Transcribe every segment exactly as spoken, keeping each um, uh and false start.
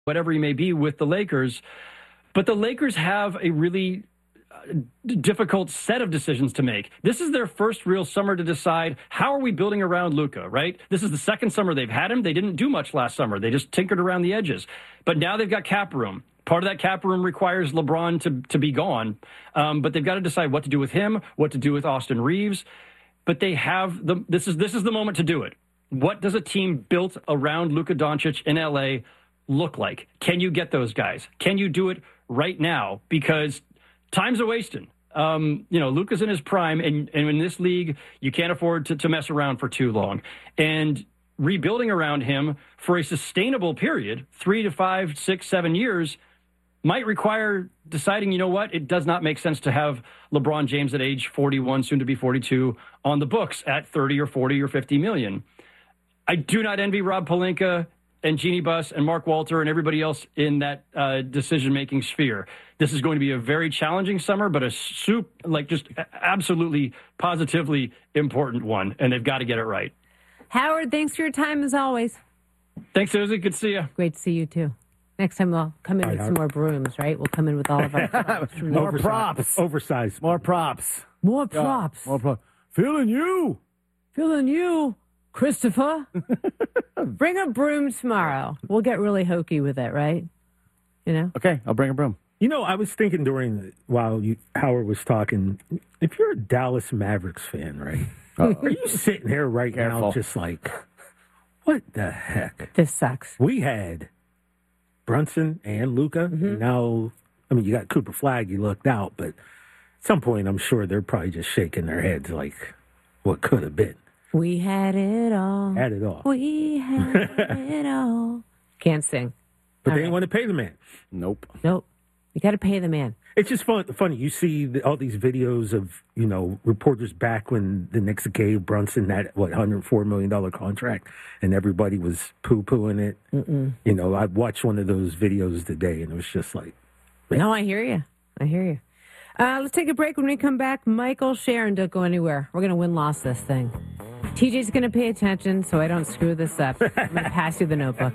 whatever he may be with the Lakers. But the Lakers have a really difficult set of decisions to make. This is their first real summer to decide, how are we building around Luka, right? This is the second summer they've had him. They didn't do much last summer. They just tinkered around the edges. But now they've got cap room. Part of that cap room requires LeBron to, to be gone. Um, but they've got to decide what to do with him, what to do with Austin Reeves. But they have the this is this is the moment to do it. What does a team built around Luka Doncic in L A look like? Can you get those guys? Can you do it right now? Because time's a wasting. Um, you know, Luka's in his prime, and, and in this league, you can't afford to, to mess around for too long. And rebuilding around him for a sustainable period, three to five, six, seven years, might require deciding, you know what, it does not make sense to have LeBron James at age forty-one, soon to be forty-two, on the books at thirty or forty or fifty million. I do not envy Rob Pelinka and Jeannie Buss and Mark Walter and everybody else in that uh, decision-making sphere. This is going to be a very challenging summer, but a soup, like just absolutely, positively important one, and they've got to get it right. Howard, thanks for your time as always. Thanks, Susie. Good to see you. Great to see you, too. Next time we'll come in All with right, some more brooms, right? We'll come in with all of our more Oversized. props. Oversized. More props. More props. More props. Feeling you. Feeling you, Christopher. Bring a broom tomorrow. We'll get really hokey with it, right? You know? Okay, I'll bring a broom. You know, I was thinking during the, while you, Howard was talking, if you're a Dallas Mavericks fan, right? Uh, are you sitting here right Careful. now just like, what the heck? This sucks. We had Brunson and Luka. Mm-hmm. Now, I mean, you got Cooper Flag, you looked out, but at some point, I'm sure they're probably just shaking their heads like, what could have been? We had it all. Had it all. We had it all. Can't sing. But All they right. didn't want to pay the man. Nope. Nope. You got to pay the man. It's just fun, funny. You see the, all these videos of, you know, reporters back when the Knicks gave Brunson that, what, one hundred four million dollars contract, and everybody was poo-pooing it. Mm-mm. You know, I watched one of those videos today, and it was just like... Man. No, I hear you. I hear you. Uh, let's take a break. When we come back, Michael, Sharon, don't go anywhere. We're going to win-loss this thing. T J's going to pay attention so I don't screw this up. I'm going to pass you the notebook.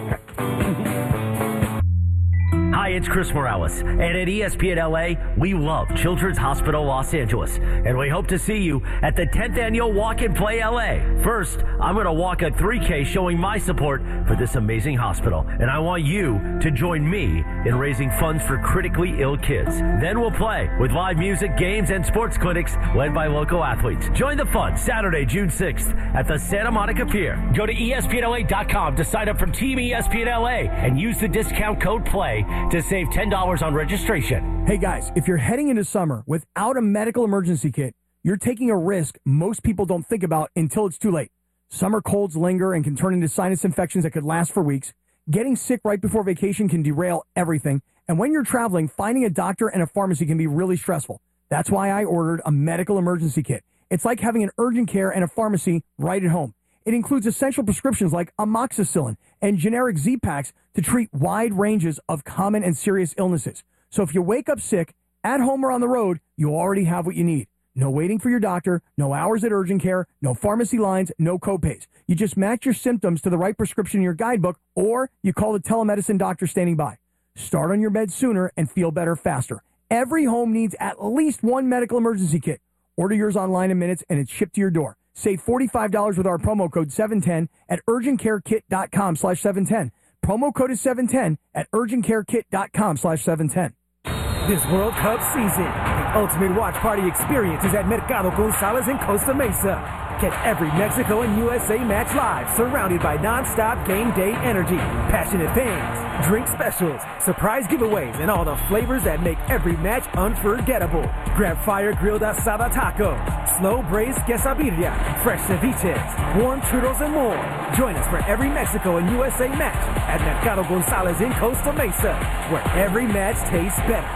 Hi, it's Chris Morales, and at E S P N L A, we love Children's Hospital Los Angeles, and we hope to see you at the tenth Annual Walk and Play L A. First, I'm going to walk a three K showing my support for this amazing hospital, and I want you to join me in raising funds for critically ill kids. Then we'll play with live music, games, and sports clinics led by local athletes. Join the fun Saturday, June sixth at the Santa Monica Pier. Go to E S P N L A dot com to sign up for Team E S P N L A and use the discount code PLAY to save ten dollars on registration. Hey guys, if you're heading into summer without a medical emergency kit, you're taking a risk most people don't think about until it's too late. Summer colds linger and can turn into sinus infections that could last for weeks. Getting sick right before vacation can derail everything. And when you're traveling, finding a doctor and a pharmacy can be really stressful. That's why I ordered a medical emergency kit. It's like having an urgent care and a pharmacy right at home. It includes essential prescriptions like amoxicillin and generic Z-Packs to treat wide ranges of common and serious illnesses. So if you wake up sick, at home or on the road, you already have what you need. No waiting for your doctor, no hours at urgent care, no pharmacy lines, no copays. You just match your symptoms to the right prescription in your guidebook, or you call the telemedicine doctor standing by. Start on your bed sooner and feel better faster. Every home needs at least one medical emergency kit. Order yours online in minutes and it's shipped to your door. Save forty-five dollars with our promo code seven ten at urgentcarekit.com slash 710. Promo code is seven ten at urgentcarekit.com slash 710. This World Cup season, the ultimate watch party experience is at Mercado Gonzalez in Costa Mesa. Catch every Mexico and U S A match live, surrounded by non-stop game day energy, passionate fans, drink specials, surprise giveaways, and all the flavors that make every match unforgettable. Grab fire-grilled asada taco, slow-braised quesadilla, fresh ceviches, warm churros, and more. Join us for every Mexico and U S A match at Mercado Gonzalez in Costa Mesa, where every match tastes better.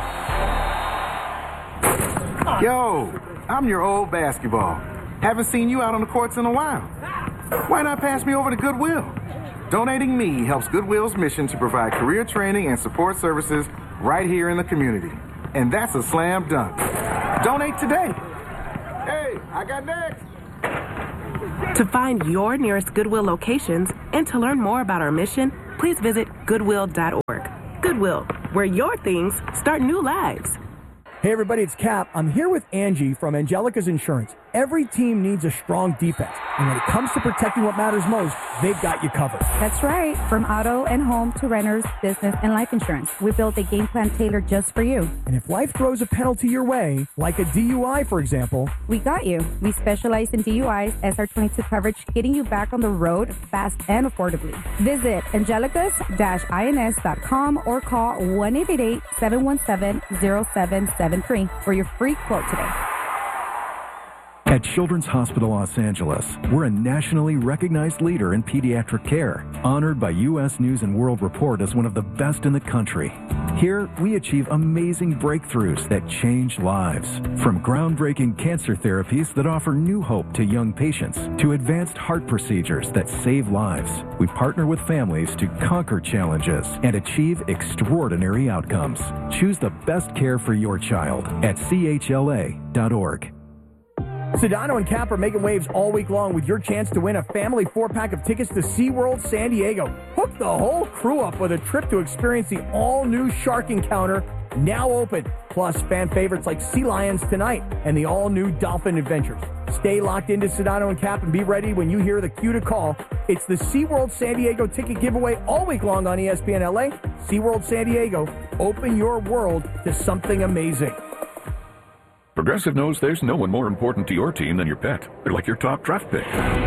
Yo, I'm your old basketball. Haven't seen you out on the courts in a while. Why not pass me over to Goodwill? Donating me helps Goodwill's mission to provide career training and support services right here in the community. And that's a slam dunk. Donate today. Hey, I got next. To find your nearest Goodwill locations and to learn more about our mission, please visit goodwill dot org. Goodwill, where your things start new lives. Hey everybody, it's Cap. I'm here with Angie from Angelica's Insurance. Every team needs a strong defense, and when it comes to protecting what matters most, they've got you covered. That's right. From auto and home to renters, business, and life insurance, we built a game plan tailored just for you. And if life throws a penalty your way, like a D U I, for example, we got you. We specialize in D U Is, S R twenty-two coverage, getting you back on the road fast and affordably. Visit angelicas dash ins dot com or call one eight eight eight, seven one seven, zero seven seven three for your free quote today. At Children's Hospital Los Angeles, we're a nationally recognized leader in pediatric care, honored by U S News and World Report as one of the best in the country. Here, we achieve amazing breakthroughs that change lives. From groundbreaking cancer therapies that offer new hope to young patients, to advanced heart procedures that save lives, we partner with families to conquer challenges and achieve extraordinary outcomes. Choose the best care for your child at C H L A dot org. Sedano and Cap are making waves all week long with your chance to win a family four-pack of tickets to SeaWorld San Diego. Hook the whole crew up with a trip to experience the all-new Shark Encounter, now open. Plus, fan favorites like Sea Lions Tonight and the all-new Dolphin Adventures. Stay locked into Sedano and Cap and be ready when you hear the cue to call. It's the SeaWorld San Diego ticket giveaway all week long on E S P N L A. SeaWorld San Diego, open your world to something amazing. Progressive knows there's no one more important to your team than your pet. They're like your top draft pick.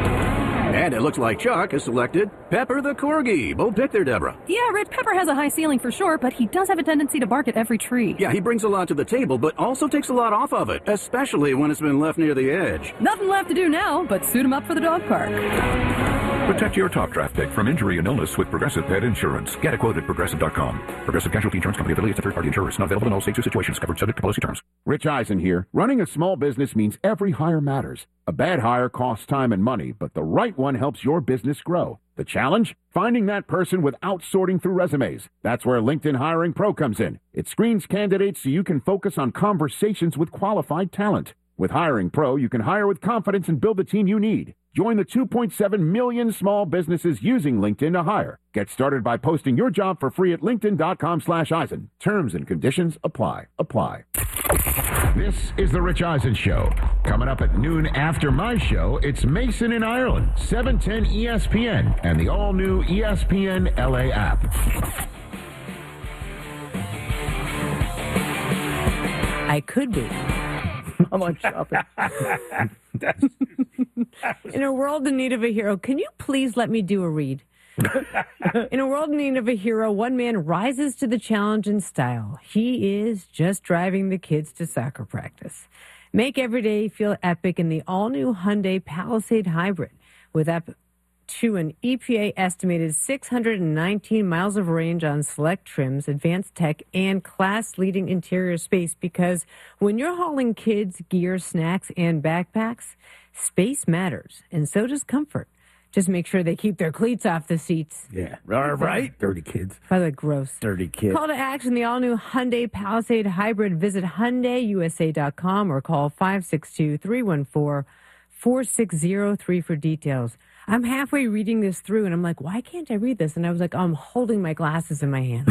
And it looks like Chuck has selected Pepper the Corgi. Bold pick there, Deborah. Yeah, Red Pepper has a high ceiling for sure, but he does have a tendency to bark at every tree. Yeah, he brings a lot to the table, but also takes a lot off of it, especially when it's been left near the edge. Nothing left to do now but suit him up for the dog park. Protect your top draft pick from injury and illness with Progressive Pet Insurance. Get a quote at progressive dot com. Progressive Casualty Insurance Company affiliates and third-party insurers. Not available in all states or situations. Covered subject to policy terms. Rich Eisen here. Running a small business means every hire matters. A bad hire costs time and money, but the right one helps your business grow. The challenge? Finding that person without sorting through resumes. That's where LinkedIn Hiring Pro comes in. It screens candidates so you can focus on conversations with qualified talent. With Hiring Pro, you can hire with confidence and build the team you need. Join the two point seven million small businesses using LinkedIn to hire. Get started by posting your job for free at linkedin dot com slash Eisen. Terms and conditions apply. Apply. This is The Rich Eisen Show. Coming up at noon after my show, it's Mason in Ireland, seven ten E S P N, and the all-new E S P N L A app. I could be. I'm on shopping. In a world in need of a hero, can you please let me do a read? In a world in need of a hero, one man rises to the challenge in style. He is just driving the kids to soccer practice. Make every day feel epic in the all-new Hyundai Palisade Hybrid. With up to an E P A estimated six hundred nineteen miles of range on select trims, advanced tech, and class-leading interior space, because when you're hauling kids, gear, snacks, and backpacks, space matters, and so does comfort. Just make sure they keep their cleats off the seats. Yeah. All right. Dirty kids. By the way, gross. Dirty kids. Call to action, the all-new Hyundai Palisade Hybrid. Visit Hyundai U S A dot com or call five six two, three one four, four six zero three for details. I'm halfway reading this through, and I'm like, why can't I read this? And I was like, oh, I'm holding my glasses in my hand.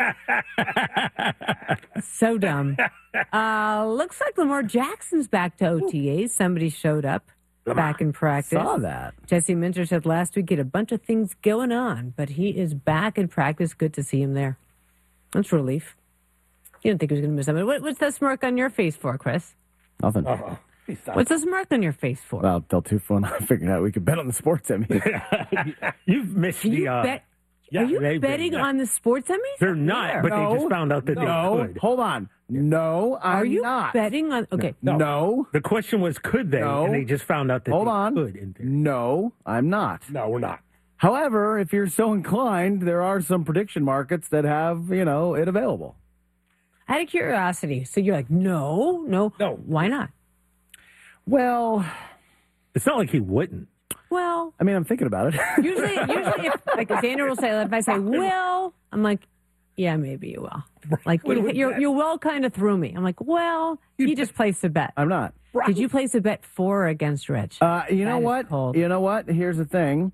So dumb. Uh, looks like Lamar Jackson's back to O T As. Somebody showed up back in practice. Saw that. Jesse Minter said last week he had a bunch of things going on, but he is back in practice. Good to see him there. That's relief. You didn't think he was going to miss something. What, what's that smirk on your face for, Chris? Nothing. Uh-oh. What's the smirk on your face for? Well, Del Tufo and I figured out we could bet on the sports Emmys. You've missed Are the... you, Uh, bet, yeah, are you they've betting been, on the sports Emmys? They're not, but no, they just found out that no, they could. Hold on. No, I'm Are you not. betting on... Okay. No. no. The question was, could they? No. And they just found out that hold they on. could. No, I'm not. No, we're not. However, if you're so inclined, there are some prediction markets that have, you know, it available. Out of curiosity, so you're like, no, no, no. Why not? Well, it's not like he wouldn't. Well, I mean, I'm thinking about it. usually, usually, if, like Xander will say, if I say will, I'm like, yeah, maybe you will. Like you, your your will kind of threw me. I'm like, well, you just placed a bet. I'm not. Did you place a bet for or against Reg? Uh, you know That is what? cold. You know what? Here's the thing.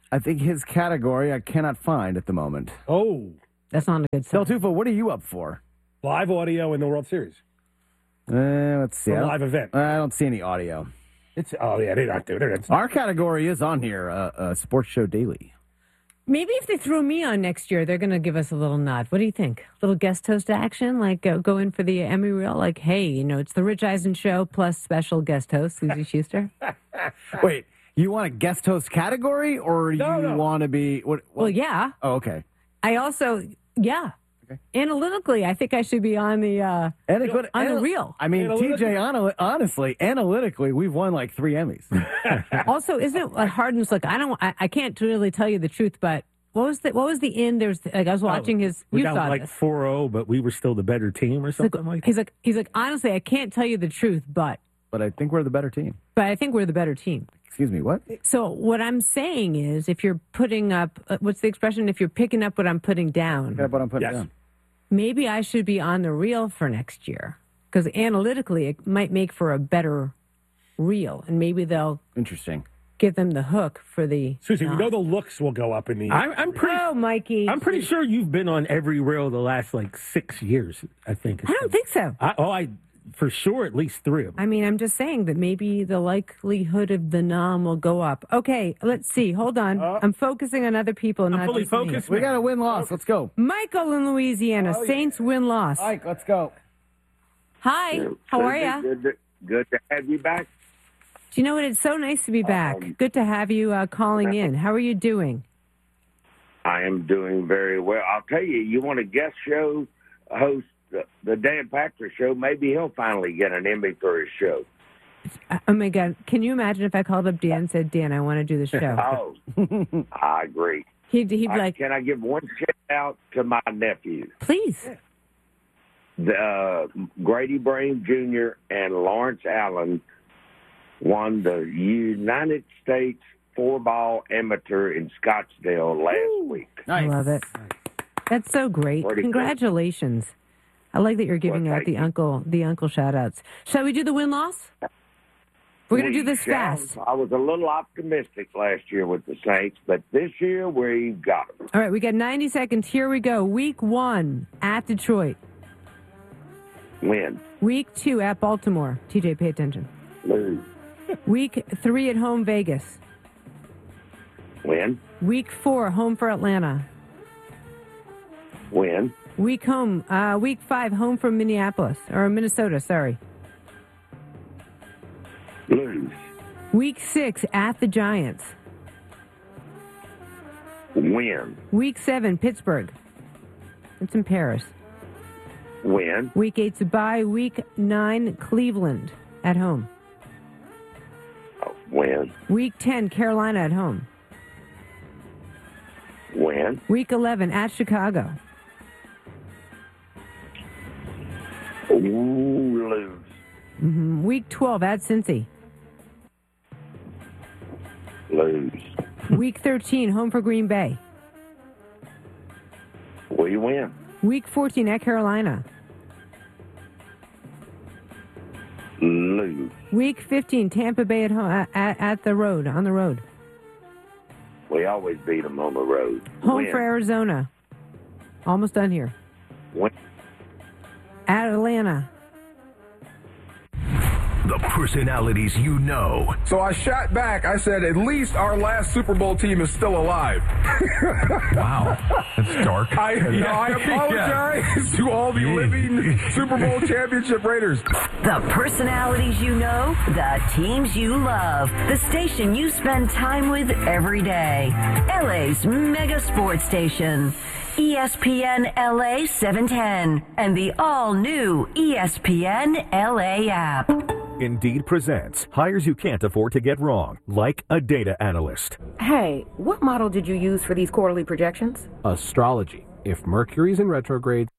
I think his category I cannot find at the moment. Oh. That's not a good sign. Del Tufo, what are you up for? Live audio in the World Series. Uh, let's see. A I don't- live event. I don't see any audio. It's oh yeah, they're not doing it. It's Our category is on here, uh, uh, Sports Show Daily. Maybe if they throw me on next year, they're going to give us a little nod. What do you think? Little guest host action, like uh, go in for the Emmy reel, like, hey, you know, it's the Rich Eisen show plus special guest host Susie Schuster. Wait, you want a guest host category, or No, you no. want to be? What, what? Well, yeah. Oh, okay. I also, yeah. Analytically, I think I should be on the uh, Analytic- on the anal- reel. I mean, T J, anal- honestly, analytically, we've won like three Emmys. Also, isn't it like hard and look? I don't. I, I can't really tell you the truth, but what was the what was the end? There was like I was watching his. we You got saw like this. four oh, but we were still the better team or He's like, something like, he's like he's like honestly, I can't tell you the truth, but but I think we're the better team. but I think we're the better team. Excuse me, what? So what I'm saying is, if you're putting up, uh, what's the expression? If you're picking up what I'm putting down, Yeah, but I'm putting it down. maybe I should be on the reel for next year because analytically it might make for a better reel, and maybe they'll Interesting. give them the hook for the. Susie, we nod. know the looks will go up in the. I'm- I'm pretty- Oh, Mikey. I'm pretty sure you've been on every reel the last like six years. I think. I don't think so. I, oh, I for sure at least three of them. I mean, I'm just saying that maybe the likelihood of the nom will go up. Okay, let's see. Hold on. I'm focusing on other people, not fully just me. focused, We got a win-loss. Let's go. Michael in Louisiana. Oh, yeah. Saints win-loss. Mike, let's go. Hi. How are you? Good to, good to have you back. Do you know what? It's so nice to be back. Um, Good to have you uh, calling in. How are you doing? I am doing very well. I'll tell you, you want a guest show host, the, the Dan Patrick show, maybe he'll finally get an Emmy for his show. Uh, Oh my God! Can you imagine if I called up Dan and said, "Dan, I want to do the show"? Oh, I agree. He'd, he'd be I- like, can I give one shout out to my nephew? "Please." The, uh, Grady Brame Junior and Lawrence Allen won the United States four-ball amateur in Scottsdale last week. I love it. That's so great. Pretty cool. Congratulations. I like that you're giving Well, out thank the you. uncle the uncle shout outs. Shall we do the win loss? We're going to do this We shall. fast. I was a little optimistic last year with the Saints, but this year we've got them. All right, we got ninety seconds. Here we go. Week one at Detroit. Win. Week two at Baltimore. T J, pay attention. Lose. Week three at home Vegas. Win. Week four home for Atlanta. Win. Week home. Uh, week five home from Minneapolis or Minnesota. Sorry. Lose. Week six at the Giants. Win. Week seven Pittsburgh. It's in Paris. Win. Week eight's a bye. Week nine Cleveland at home. Win. Week ten Carolina at home. Win. Week eleven at Chicago. Ooh, lose. hmm Week twelve at Cincy. Lose. Week thirteen home for Green Bay. We win. Week fourteen at Carolina. Lose. Week fifteen Tampa Bay at home at, at the road on the road. We always beat them on the road. Home Win. for Arizona. Almost done here. Win. At Atlanta. The personalities you know. So I shot back. I said, at least our last Super Bowl team is still alive. Wow. That's dark. I, you know, I apologize to all the living Super Bowl championship Raiders. The personalities you know, the teams you love, the station you spend time with every day. L A's mega sports station. E S P N L A seven ten and the all-new E S P N L A app. Indeed presents hires you can't afford to get wrong, like a data analyst. Hey, what model did you use for these quarterly projections? Astrology. If Mercury's in retrograde,